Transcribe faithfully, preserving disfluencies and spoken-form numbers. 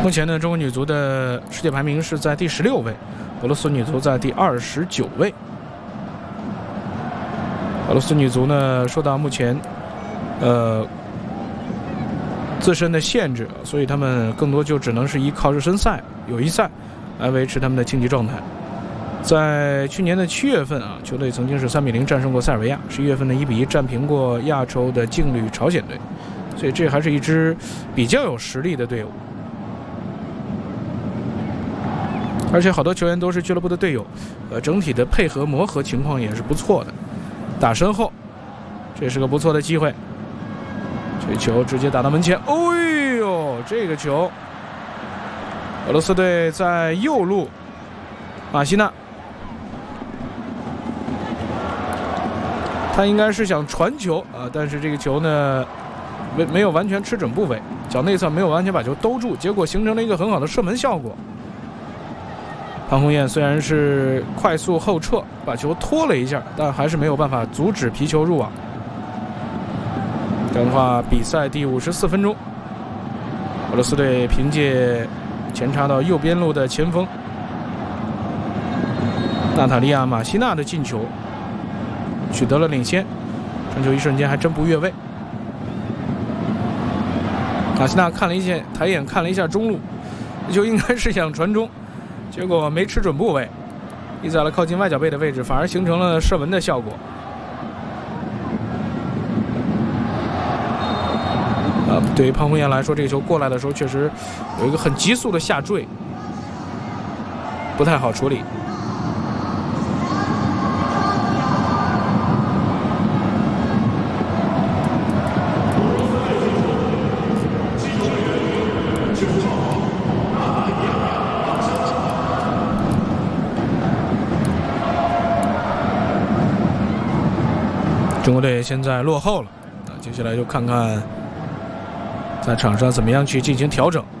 目前呢，中国女足的世界排名是在第十六位，俄罗斯女足在第二十九位。俄罗斯女足呢，受到目前呃自身的限制，所以他们更多就只能是依靠热身赛、友谊赛来维持他们的竞技状态。在去年的七月份啊，球队曾经是三比零战胜过塞尔维亚，十一月份的一比一战平过亚洲的劲旅朝鲜队，所以这还是一支比较有实力的队伍。而且好多球员都是俱乐部的队友，呃，整体的配合磨合情况也是不错的。打身后，这是个不错的机会。这球直接打到门前，哦呦，这个球，俄罗斯队在右路，马西纳，他应该是想传球啊，但是这个球呢，没没有完全吃准部位，脚内侧没有完全把球兜住，结果形成了一个很好的射门效果。潘宏彦虽然是快速后撤，把球拖了一下，但还是没有办法阻止皮球入网。这样的话，比赛第五十四分钟，俄罗斯队凭借前插到右边路的前锋娜塔莉亚·马西娜的进球，取得了领先。传球一瞬间还真不越位。马西娜看了一下，抬眼看了一下中路，这球应该是想传中。结果没吃准部位，移在了靠近外脚背的位置，反而形成了射门的效果。呃，对于潘宏彦来说，这个球过来的时候确实有一个很急速的下坠，不太好处理。中国队现在落后了，那接下来就看看在场上怎么样去进行调整。